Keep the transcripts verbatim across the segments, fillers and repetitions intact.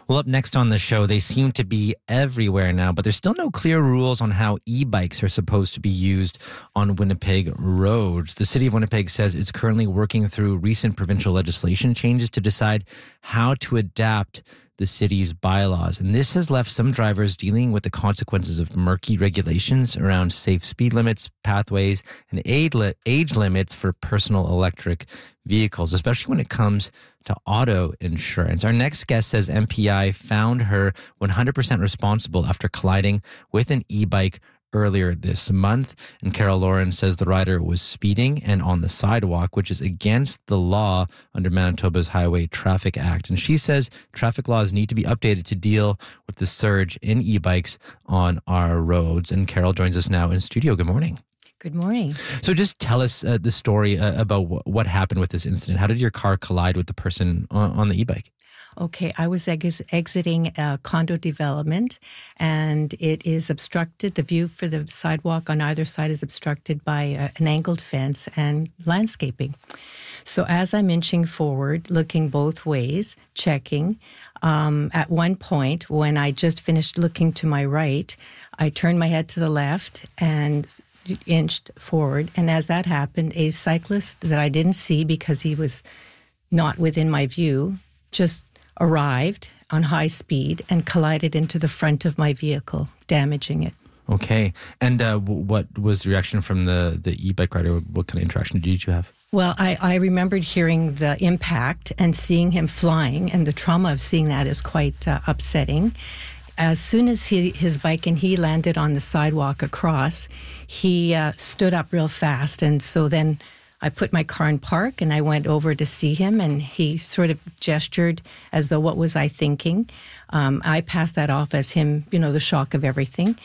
Well, up next on the show, they seem to be everywhere now, but there's still no clear rules on how e-bikes are supposed to be used on Winnipeg roads. The City of Winnipeg says it's currently working through recent provincial legislation changes to decide how to adapt the city's bylaws. And this has left some drivers dealing with the consequences of murky regulations around safe speed limits, pathways, and age limits for personal electric vehicles, especially when it comes to auto insurance. Our next guest says M P I found her one hundred percent responsible after colliding with an e-bike earlier this month. And Carol Lauren says the rider was speeding and on the sidewalk, which is against the law under Manitoba's Highway Traffic Act. And she says traffic laws need to be updated to deal with the surge in e-bikes on our roads. And Carol joins us now in studio. Good morning. Good morning. So just tell us uh, the story uh, about w- what happened with this incident. How did your car collide with the person on, on the e-bike? Okay, I was ex- exiting a condo development, and it is obstructed. The view for the sidewalk on either side is obstructed by a, an angled fence and landscaping. So as I'm inching forward, looking both ways, checking, um, at one point when I just finished looking to my right, I turned my head to the left and inched forward. And as that happened, a cyclist that I didn't see because he was not within my view just arrived on high speed and collided into the front of my vehicle, damaging it. Okay. And uh, what was the reaction from the, the e-bike rider? What kind of interaction did you have? Well, I, I remembered hearing the impact and seeing him flying, and the trauma of seeing that is quite uh, upsetting. As soon as he, his bike and he landed on the sidewalk across, he uh, stood up real fast. And so then I put my car in park and I went over to see him, and he sort of gestured as though, what was I thinking? Um, I passed that off as him, you know, the shock of everything.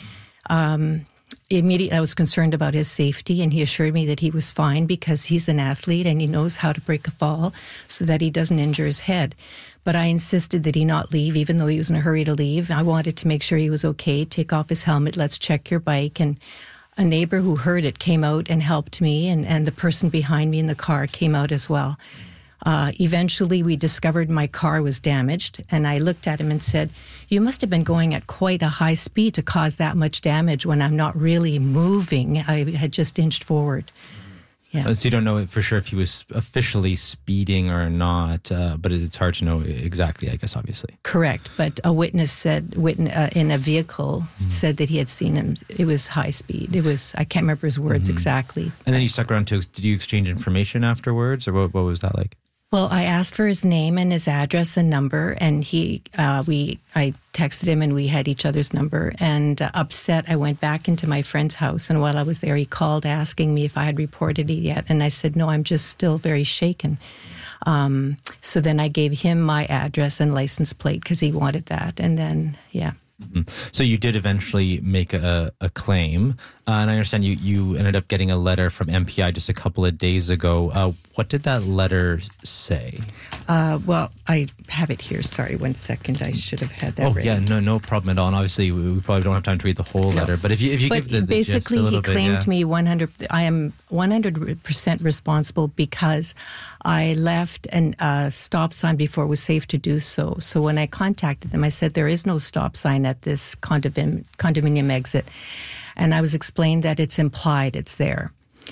Um, immediately, I was concerned about his safety, and he assured me that he was fine because he's an athlete and he knows how to break a fall so that he doesn't injure his head. But I insisted that he not leave, even though he was in a hurry to leave. I wanted to make sure he was okay. Take off his helmet. Let's check your bike. And a neighbor who heard it came out and helped me, and, and the person behind me in the car came out as well. Uh, eventually, we discovered my car was damaged, and I looked at him and said, "You must have been going at quite a high speed to cause that much damage when I'm not really moving. I had just inched forward." Yeah. So you don't know for sure if he was officially speeding or not, uh, but it's hard to know exactly, I guess, obviously. Correct. But a witness said, witness, uh, in a vehicle, mm-hmm. said that he had seen him. It was high speed. It was, I can't remember his words mm-hmm. exactly. And then you stuck around to, did you exchange information afterwards, or what, what was that like? Well, I asked for his name and his address and number, and he, uh, we, I texted him, and we had each other's number. And uh, upset, I went back into my friend's house, and while I was there, he called asking me if I had reported it yet, and I said no, I'm just still very shaken. Um, so then I gave him my address and license plate because he wanted that, and then yeah. Mm-hmm. So you did eventually make a, a claim, uh, and I understand you, you ended up getting a letter from M P I just a couple of days ago. Uh, what did that letter say? Uh, well, I have it here. Sorry, one second. I should have had that Oh, ready. yeah, no no problem at all. And obviously, we, we probably don't have time to read the whole No. letter, but if you if you but give the, the basically, gist a he little claimed bit, yeah. me one hundred. I am one hundred percent responsible because I left a uh, stop sign before it was safe to do so. So when I contacted them, I said there is no stop sign at this condominium, condominium exit, and I was explained that it's implied, it's there.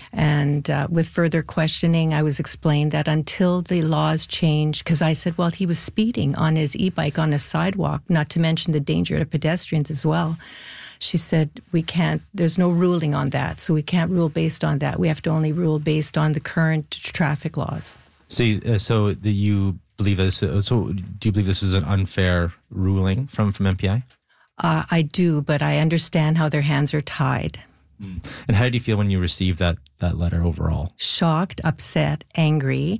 And uh, with further questioning, I was explained that until the laws change, because I said, well, he was speeding on his e-bike on a sidewalk, not to mention the danger to pedestrians as well. She said, we can't, there's no ruling on that, so we can't rule based on that. We have to only rule based on the current traffic laws. So, you, uh, so the, you believe this? Uh, so, do you believe this is an unfair ruling from from M P I? Uh, I do, but I understand how their hands are tied. Mm. And how did you feel when you received that that letter overall? Shocked, upset, angry.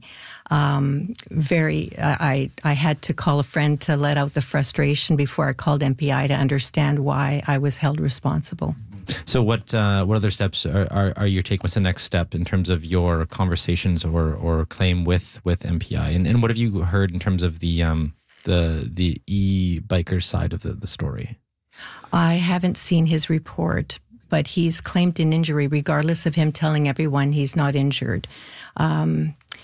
Um, very. Uh, I I had to call a friend to let out the frustration before I called M P I to understand why I was held responsible. So what uh, what other steps are, are, are you taking? What's the next step in terms of your conversations or, or claim with, with M P I? And and what have you heard in terms of the um the the e-biker side of the, the story? I haven't seen his report, but he's claimed an injury regardless of him telling everyone he's not injured. Um,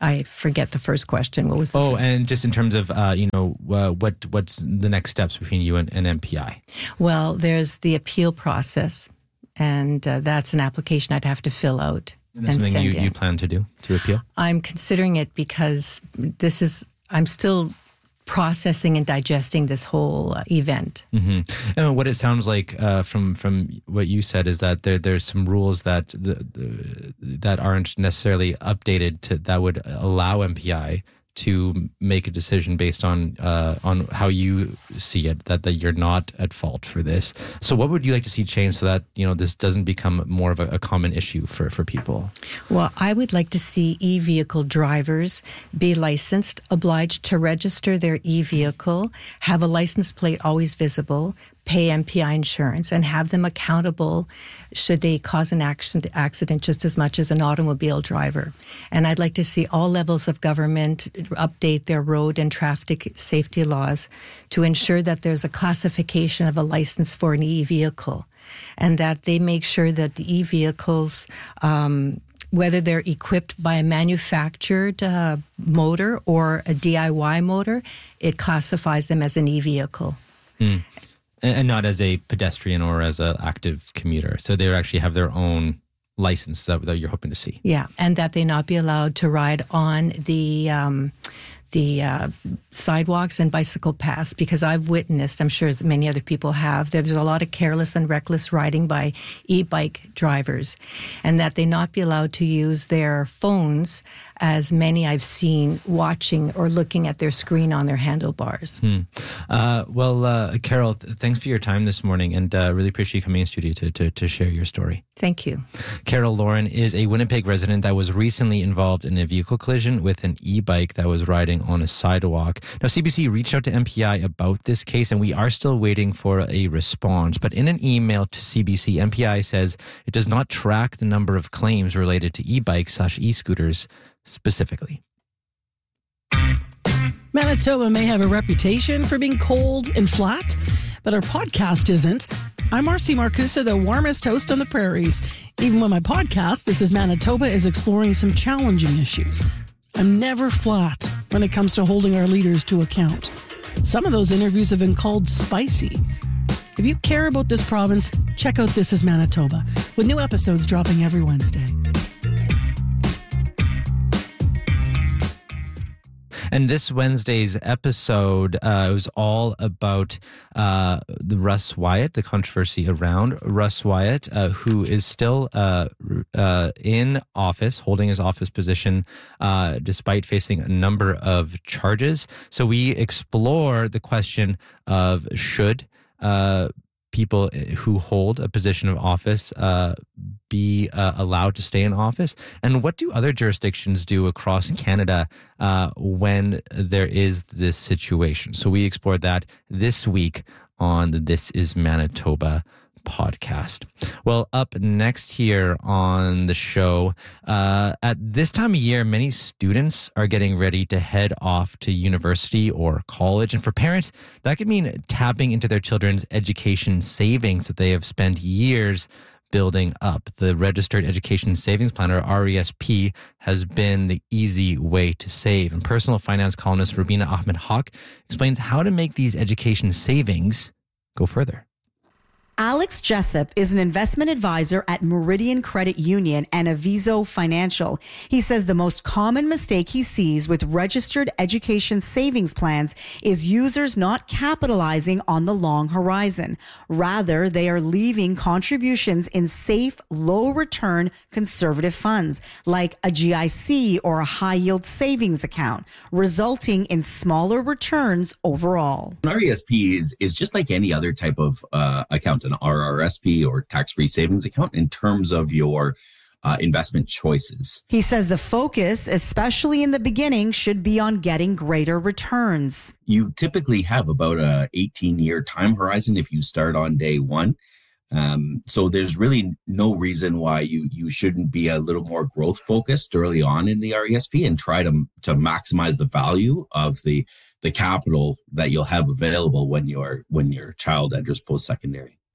I forget the first question. What was the Oh, first? and just in terms of, uh, you know, uh, what what's the next steps between you and, and M P I? Well, there's the appeal process, and uh, that's an application I'd have to fill out And that's and something send you, in. you plan to do, to appeal? I'm considering it because this is, I'm still processing and digesting this whole uh, event. Mm-hmm. And what it sounds like uh, from from what you said is that there there's some rules that the, the that aren't necessarily updated to that would allow M P I to make a decision based on uh, on how you see it, that, that you're not at fault for this. So what would you like to see change so that, you know, this doesn't become more of a, a common issue for, for people? Well, I would like to see e-vehicle drivers be licensed, obliged to register their e-vehicle, have a license plate always visible, pay M P I insurance, and have them accountable should they cause an accident just as much as an automobile driver. And I'd like to see all levels of government update their road and traffic safety laws to ensure that there's a classification of a license for an e-vehicle, and that they make sure that the e-vehicles, um, whether they're equipped by a manufactured uh, motor or a D I Y motor, it classifies them as an e-vehicle. Mm. And not as a pedestrian or as an active commuter. So they actually have their own license that, that you're hoping to see. Yeah, and that they not be allowed to ride on the um, the uh, sidewalks and bicycle paths, because I've witnessed, I'm sure as many other people have, that there's a lot of careless and reckless riding by e-bike drivers, and that they not be allowed to use their phones, as many I've seen watching or looking at their screen on their handlebars. Hmm. Uh, well, uh, Carol, th- thanks for your time this morning, and uh, really appreciate you coming in studio to, to, to share your story. Thank you. Carol Lauren is a Winnipeg resident that was recently involved in a vehicle collision with an e-bike that was riding on a sidewalk. Now, C B C reached out to M P I about this case, and we are still waiting for a response. But in an email to C B C, M P I says it does not track the number of claims related to e-bikes slash e-scooters specifically. Manitoba may have a reputation for being cold and flat, but our podcast isn't. I'm Marcy Marcusa, the warmest host on the prairies. Even when my podcast, This is Manitoba, is exploring some challenging issues. I'm never flat when it comes to holding our leaders to account. Some of those interviews have been called spicy. If you care about this province, check out This is Manitoba, with new episodes dropping every Wednesday. And this Wednesday's episode uh, was all about uh, the Russ Wyatt, the controversy around Russ Wyatt, uh, who is still uh, uh, in office, holding his office position, uh, despite facing a number of charges. So we explore the question of should uh, people who hold a position of office uh, be uh, allowed to stay in office? And what do other jurisdictions do across Canada uh, when there is this situation? So we explored that this week on the This is Manitoba podcast. Well, up next here on the show, uh, at this time of year, many students are getting ready to head off to university or college. And for parents, that could mean tapping into their children's education savings that they have spent years building up. The Registered Education Savings Plan, or R E S P, has been the easy way to save. And personal finance columnist Rubina Ahmed Haq explains how to make these education savings go further. Alex Jessup is an investment advisor at Meridian Credit Union and Aviso Financial. He says the most common mistake he sees with registered education savings plans is users not capitalizing on the long horizon. Rather, they are leaving contributions in safe, low-return conservative funds like a G I C or a high-yield savings account, resulting in smaller returns overall. An R E S P is, is just like any other type of uh, account, an R R S P or tax-free savings account, in terms of your uh, investment choices. He says the focus, especially in the beginning, should be on getting greater returns. You typically have about a eighteen-year time horizon if you start on day one. Um, so there's really no reason why you you shouldn't be a little more growth focused early on in the R E S P and try to to maximize the value of the the capital that you'll have available when your when your child enters post-secondary.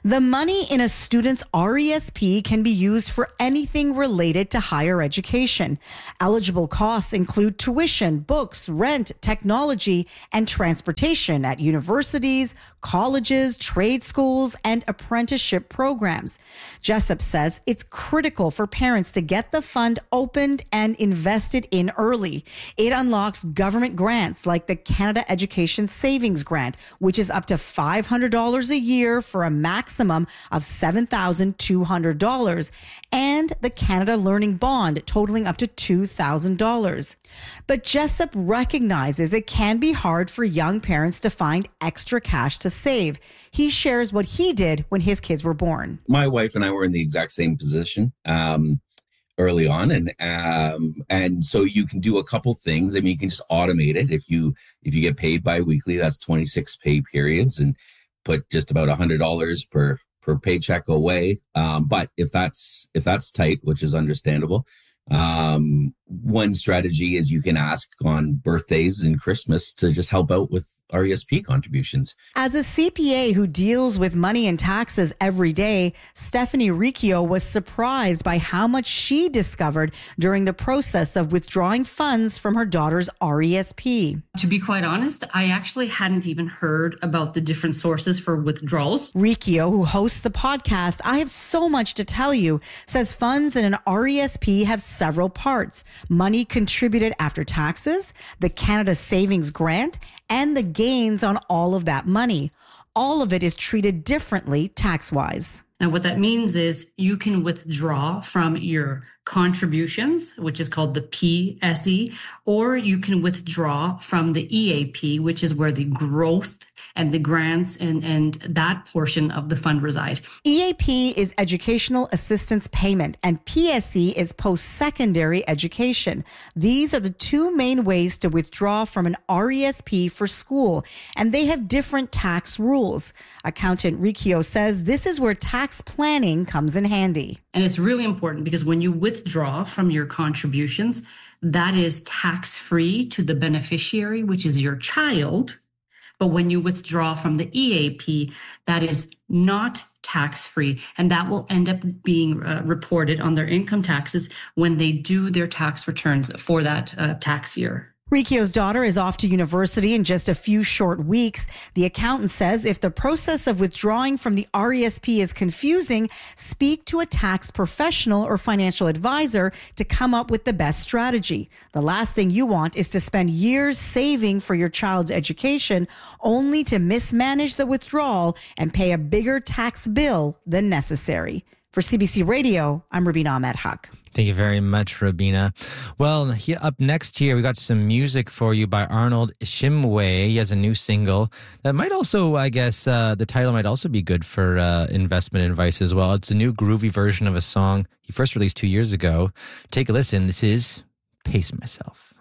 The money in a student's R E S P can be used for anything related to higher education. Eligible costs include tuition, books, rent, technology, and transportation at universities, colleges, trade schools, and apprenticeship programs. Jessup says it's critical for parents to get the fund opened and invested in early. It unlocks government grants like the Canada Education Savings Grant, which is up to five hundred dollars a year for a maximum of seven thousand two hundred dollars, and the Canada Learning Bond totaling up to two thousand dollars. But Jessup recognizes it can be hard for young parents to find extra cash to save. He shares what he did when his kids were born. My wife and I were in the exact same position um, early on. And um, and so you can do a couple things. I mean, you can just automate it. If you if you get paid bi-weekly, that's twenty-six pay periods, and put just about one hundred dollars per per paycheck away. Um, but if that's if that's tight, which is understandable, um, one strategy is you can ask on birthdays and Christmas to just help out with R E S P contributions. As a C P A who deals with money and taxes every day, Stephanie Riccio was surprised by how much she discovered during the process of withdrawing funds from her daughter's R E S P. To be quite honest, I actually hadn't even heard about the different sources for withdrawals. Riccio, who hosts the podcast I Have So Much to Tell You, says funds in an R E S P have several parts: money contributed after taxes, the Canada Savings Grant, and the gains on all of that money. All of it is treated differently tax-wise. Now, what that means is you can withdraw from your contributions, which is called the P S E, or you can withdraw from the E A P, which is where the growth and the grants and, and that portion of the fund reside. E A P is educational assistance payment, and P S E is post-secondary education. These are the two main ways to withdraw from an R E S P for school, and they have different tax rules. Accountant Riccio says this is where tax planning comes in handy. And it's really important because when you withdraw from your contributions, that is tax-free to the beneficiary, which is your child. But when you withdraw from the E A P, that is not tax-free, and that will end up being uh, reported on their income taxes when they do their tax returns for that uh, tax year. Riccio's daughter is off to university in just a few short weeks. The accountant says if the process of withdrawing from the R E S P is confusing, speak to a tax professional or financial advisor to come up with the best strategy. The last thing you want is to spend years saving for your child's education only to mismanage the withdrawal and pay a bigger tax bill than necessary. For C B C Radio, I'm Rubina Ahmed Haq. Thank you very much, Rubina. Well, he, up next here, we got some music for you by Arnold Shimwe. He has a new single that might also, I guess, uh, the title might also be good for uh, investment advice as well. It's a new groovy version of a song he first released two years ago. Take a listen. This is Pace Myself.